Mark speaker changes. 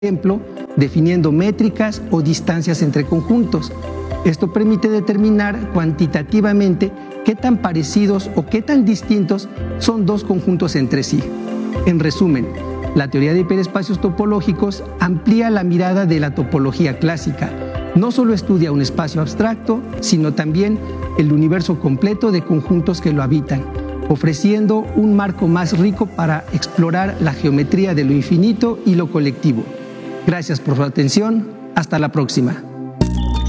Speaker 1: ejemplo, definiendo métricas o distancias entre conjuntos. Esto permite determinar cuantitativamente qué tan parecidos o qué tan distintos son dos conjuntos entre sí. En resumen, la teoría de hiperespacios topológicos amplía la mirada de la topología clásica. No solo estudia un espacio abstracto, sino también el universo completo de conjuntos que lo habitan, ofreciendo un marco más rico para explorar la geometría de lo infinito y lo colectivo. Gracias por su atención. Hasta la próxima.